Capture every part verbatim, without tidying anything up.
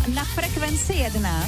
na frekvenci jedna.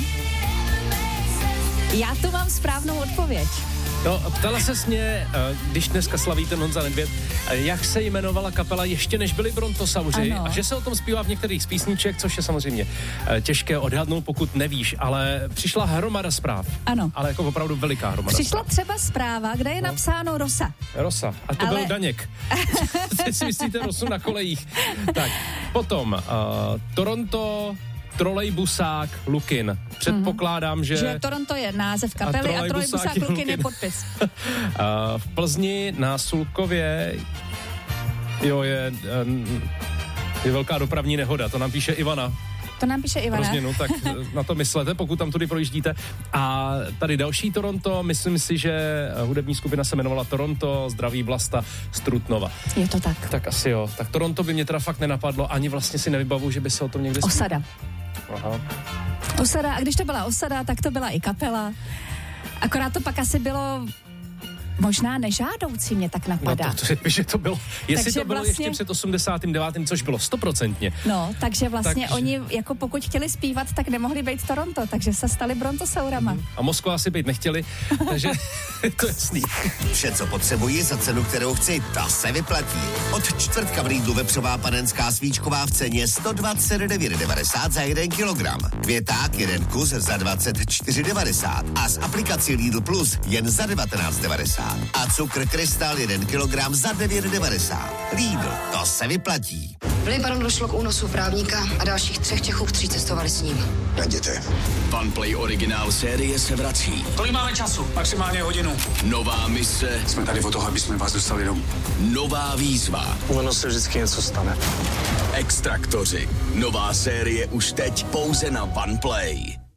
Já tu mám správnou odpověď. No, ptala ses mě, když dneska slaví ten Honza Nedvěd, jak se jmenovala kapela ještě než byli Brontosauři a že se o tom zpívá v některých z písniček, což je samozřejmě těžké odhadnout, pokud nevíš, ale přišla hromada zpráv. Ano. Ale jako opravdu veliká hromada Přišla zpráv. třeba zpráva, kde je no. napsáno Rosa. Rosa. A to ale... byl Daněk. Teď si myslíte Rosu na kolejích. Tak, potom uh, Toronto... Trolejbusák Lukin. Předpokládám, že... Že Toronto je název kapely a, a Trolejbusák Lukin, Lukin je podpis. V Plzni na Sulkově jo, je, je velká dopravní nehoda. To nám píše Ivana. To nám píše Ivana. Změnu, tak na to myslete, pokud tam tudy projíždíte. A tady další Toronto, myslím si, že hudební skupina se jmenovala Toronto, zdraví Vlasta z Trutnova. Je to tak. Tak asi jo. Tak Toronto by mě teda fakt nenapadlo, ani vlastně si nevybavu, že by se o tom někde... Osada. Aha. Osada, a když to byla Osada, tak to byla i kapela. Akorát to pak asi bylo možná nežádoucí, mě tak napadá. No to, to, že to bylo, jestli takže to bylo vlastně, ještě před osmdesátým devátým což bylo stoprocentně. No, takže vlastně takže... oni, jako pokud chtěli zpívat, tak nemohli být Toronto, takže se stali Brontosaurama. Mm. A Moskva asi být nechtěli, takže to je jasný. Vše, co potřebuji za cenu, kterou chci, ta se vyplatí. Od čtvrtka v Lidlu vepřová panenská svíčková v ceně sto dvacet devět devadesát za jeden kilogram. Květák jeden kus za dvacet čtyři devadesát a z aplikací Lidl Plus jen za devatenáct devadesát. A cukr Krystal jeden kilogram za devět devadesát. Lidl, to se vyplatí. V Libanonu došlo k únosu právníka a dalších třech Čechů tří cestovali s ním. Najděte. OnePlay originál série se vrací. Kolik máme času? Maximálně hodinu. Nová mise. Jsme tady od toho, aby jsme vás dostali domů. Nová výzva. Ono se vždycky něco stane. Extraktoři. Nová série už teď pouze na OnePlay.